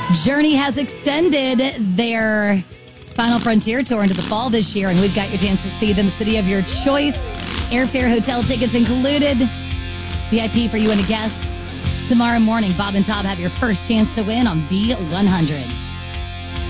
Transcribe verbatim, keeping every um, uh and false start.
Journey has extended their Final Frontier tour into the fall this year, and we've got your chance to see them. City of your choice. Airfare, hotel tickets included. V I P for you and a guest. Tomorrow morning, Bob and Tom have your first chance to win on V one hundred.